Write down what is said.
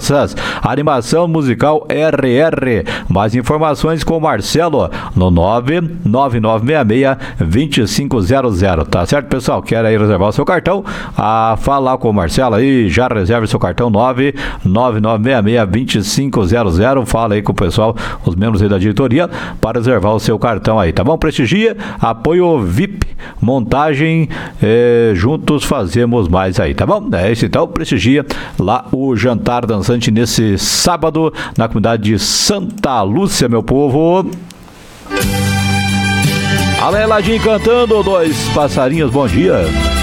crianças. Animação musical RR. Mais informações com o Marcelo no 99966-2500. Tá certo, pessoal? Quer aí reservar o seu cartão? Fala com o Marcelo aí, já reserve seu cartão 99966-2500. Fala aí com o pessoal, os membros aí da diretoria, para reservar o seu cartão aí, tá bom? Prestigia, apoio VIP, montagem, juntos fazemos mais aí, tá bom? É isso então, prestigia lá o Jantar Dançante nesse sábado na comunidade de Santa Lúcia, meu povo. Além Ladinho cantando, dois passarinhos, bom dia.